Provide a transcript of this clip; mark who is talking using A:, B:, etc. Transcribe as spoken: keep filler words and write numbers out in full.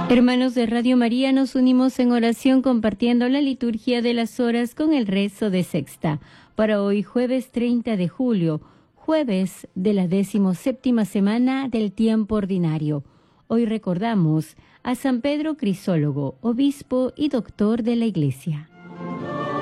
A: Hermanos de Radio María, nos unimos en oración compartiendo la liturgia de las horas con el rezo de sexta. Para hoy, jueves treinta de julio, jueves de la decimoséptima semana del tiempo ordinario. Hoy recordamos a San Pedro Crisólogo, obispo y doctor de la Iglesia.